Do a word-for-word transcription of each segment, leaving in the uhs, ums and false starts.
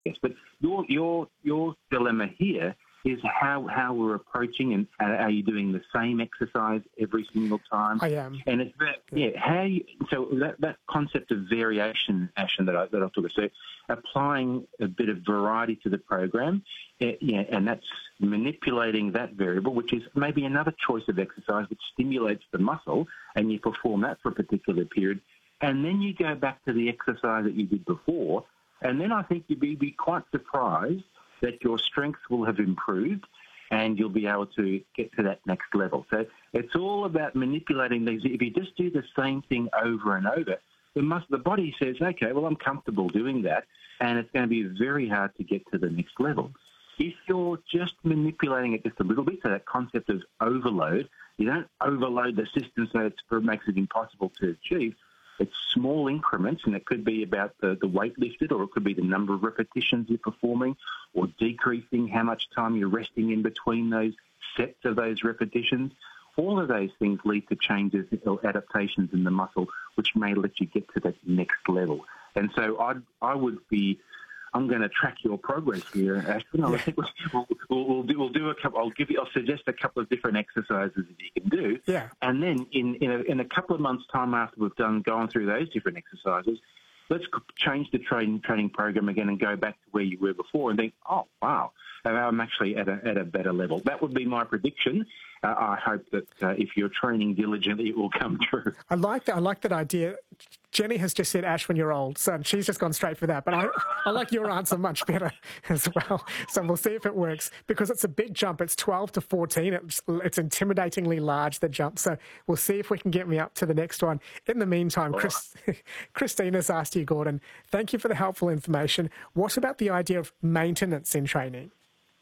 Yes, but your your your dilemma here is how, how we're approaching, and uh, are you doing the same exercise every single time? I am. And it's about, yeah, yeah how you, so that, that concept of variation, Ashton, that I, that I talk about, so applying a bit of variety to the program, uh, yeah, and that's manipulating that variable, which is maybe another choice of exercise which stimulates the muscle, and you perform that for a particular period, and then you go back to the exercise that you did before, and then I think you'd be, be quite surprised that your strength will have improved and you'll be able to get to that next level. So it's all about manipulating these. If you just do the same thing over and over, the, muscle, the body says, okay, well, I'm comfortable doing that, and it's going to be very hard to get to the next level. If you're just manipulating it just a little bit, so that concept of overload, you don't overload the system so it's, it makes it impossible to achieve. It's small increments, and it could be about the, the weight lifted, or it could be the number of repetitions you're performing, or decreasing how much time you're resting in between those sets of those repetitions. All of those things lead to changes or adaptations in the muscle, which may let you get to that next level. And so I'd, I would be... I'm going to track your progress here, Ashton. I think we'll, we'll, we'll, do, we'll do a couple. I'll give you. I'll suggest a couple of different exercises that you can do. Yeah. And then in in a, in a couple of months' time, after we've done gone through those different exercises, let's change the training training program again and go back to where you were before, and think, oh wow, I'm actually at a at a better level. That would be my prediction. Uh, I hope that uh, if you're training diligently, it will come true. I like that. I like that idea. Jenny has just said, Ash, when you're old, so she's just gone straight for that. But I, I like your answer much better as well. So we'll see if it works, because it's a big jump. It's twelve to fourteen. It's, it's intimidatingly large, the jump. So we'll see if we can get me up to the next one. In the meantime, Chris, Christina's asked you, Gordon, thank you for the helpful information. What about the idea of maintenance in training?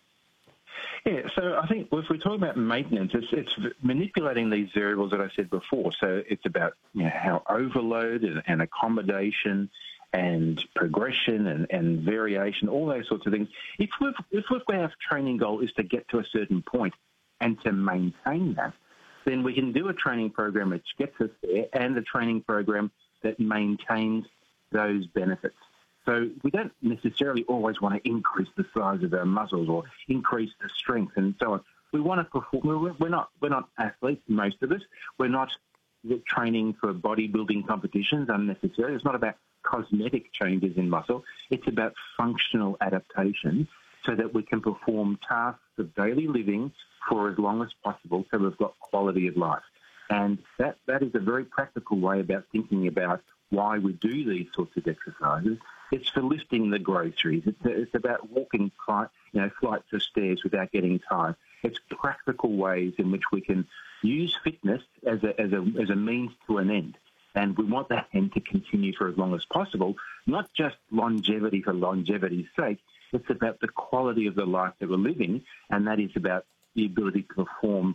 Yeah, so I think if we're talking about maintenance, it's, it's manipulating these variables that I said before. So it's about, you know, how overload and, and accommodation and progression and, and variation, all those sorts of things. If we've, if we've got our training goal is to get to a certain point and to maintain that, then we can do a training program which gets us there, and a training program that maintains those benefits. So we don't necessarily always want to increase the size of our muscles or increase the strength and so on. We want to perform. We're not, we're not athletes, most of us. We're not training for bodybuilding competitions unnecessarily. It's not about cosmetic changes in muscle. It's about functional adaptation so that we can perform tasks of daily living for as long as possible, so we've got quality of life. And that, that is a very practical way about thinking about why we do these sorts of exercises. It's for lifting the groceries. It's, it's about walking, you know, flights of stairs without getting tired. It's practical ways in which we can use fitness as a, as a, as a means to an end. And we want that end to continue for as long as possible, not just longevity for longevity's sake. It's about the quality of the life that we're living, and that is about the ability to perform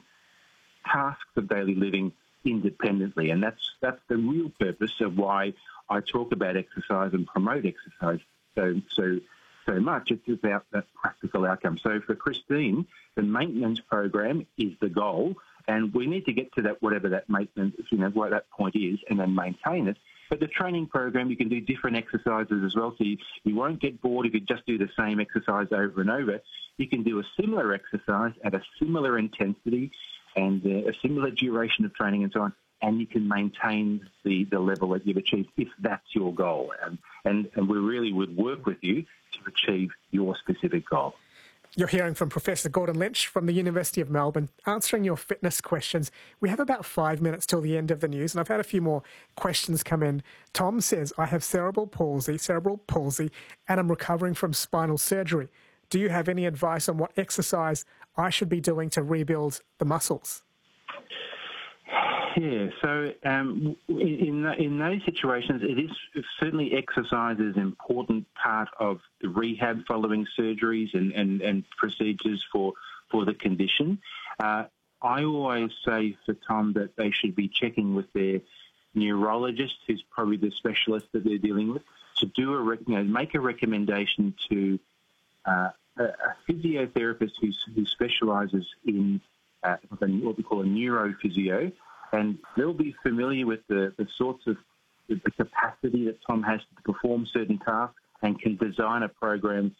tasks of daily living independently. And that's that's the real purpose of why I talk about exercise and promote exercise so so so much. It's about that practical outcome. So for Christine, the maintenance program is the goal, and we need to get to that, whatever that maintenance, you know, what that point is, and then maintain it. But the training program, you can do different exercises as well, so you, you won't get bored if you just do the same exercise over and over. You can do a similar exercise at a similar intensity and uh, a similar duration of training and so on, and you can maintain the, the level that you've achieved if that's your goal. And, and, and we really would work with you to achieve your specific goal. You're hearing from Professor Gordon Lynch from the University of Melbourne, answering your fitness questions. We have about five minutes till the end of the news, and I've had a few more questions come in. Tom says, I have cerebral palsy, cerebral palsy, and I'm recovering from spinal surgery. Do you have any advice on what exercise I should be doing to rebuild the muscles? Yeah, so um, in, in those situations, it is certainly exercise is an important part of the rehab following surgeries and, and, and procedures for, for the condition. Uh, I always say for Tom that they should be checking with their neurologist, who's probably the specialist that they're dealing with, to do a you know, make a recommendation to uh, a, a physiotherapist who's, who specialises in uh, what we call a neurophysio. And they'll be familiar with the, the sorts of the capacity that Tom has to perform certain tasks and can design a program